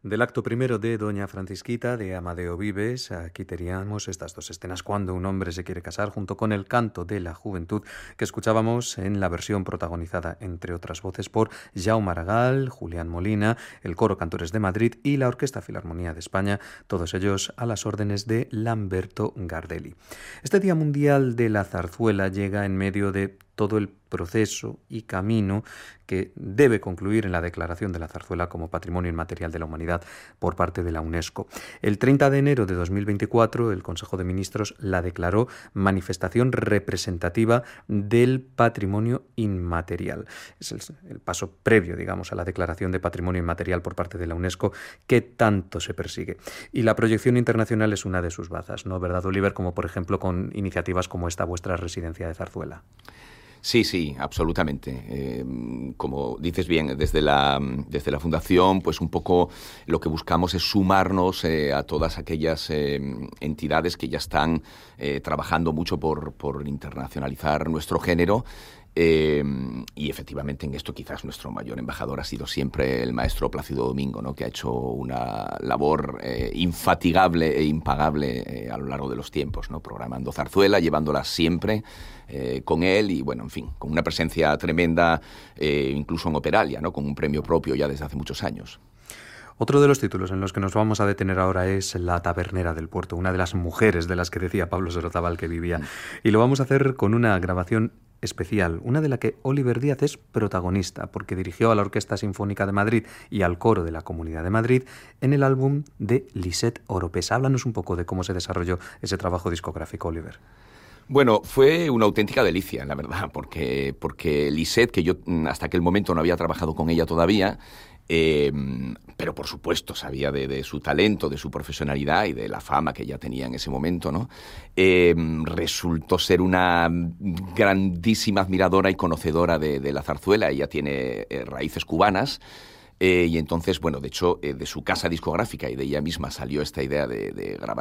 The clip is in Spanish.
Del acto primero de Doña Francisquita de Amadeo Vives, aquí teníamos estas dos escenas: cuando un hombre se quiere casar, junto con el canto de la juventud, que escuchábamos en la versión protagonizada, entre otras voces, por Jaume Aragal, Julián Molina, el Coro Cantores de Madrid y la Orquesta Filarmonía de España, todos ellos a las órdenes de Lamberto Gardelli. Este Día Mundial de la Zarzuela llega en medio de todo el proceso y camino que debe concluir en la declaración de la zarzuela como Patrimonio Inmaterial de la Humanidad por parte de la UNESCO. El 30 de enero de 2024, el Consejo de Ministros la declaró manifestación representativa del patrimonio inmaterial. Es el paso previo, digamos, a la declaración de patrimonio inmaterial por parte de la UNESCO que tanto se persigue. Y la proyección internacional es una de sus bazas, ¿no, verdad, Oliver? Como por ejemplo con iniciativas como esta vuestra residencia de zarzuela. Sí, absolutamente. Como dices bien, desde la Fundación, pues un poco lo que buscamos es sumarnos a todas aquellas entidades que ya están trabajando mucho por internacionalizar nuestro género. Y efectivamente en esto quizás nuestro mayor embajador ha sido siempre el maestro Plácido Domingo, ¿no? Que ha hecho una labor infatigable e impagable a lo largo de los tiempos, ¿no? Programando zarzuela, llevándola siempre con él y, bueno, en fin, con una presencia tremenda, incluso en Operalia, ¿no? Con un premio propio ya desde hace muchos años. Otro de los títulos en los que nos vamos a detener ahora es La tabernera del puerto, una de las mujeres de las que decía Pablo Sorozábal que vivía. Y lo vamos a hacer con una grabación especial, una de la que Oliver Díaz es protagonista, porque dirigió a la Orquesta Sinfónica de Madrid y al Coro de la Comunidad de Madrid en el álbum de Lisette Oropesa. Háblanos un poco de cómo se desarrolló ese trabajo discográfico, Oliver. Bueno, fue una auténtica delicia, la verdad, porque Lisette, que yo hasta aquel momento no había trabajado con ella todavía, pero por supuesto sabía de su talento, de su profesionalidad y de la fama que ella tenía en ese momento, ¿no? Resultó ser una grandísima admiradora y conocedora de la zarzuela. Ella tiene raíces cubanas. Y entonces, bueno, de hecho, de su casa discográfica y de ella misma salió esta idea de grabar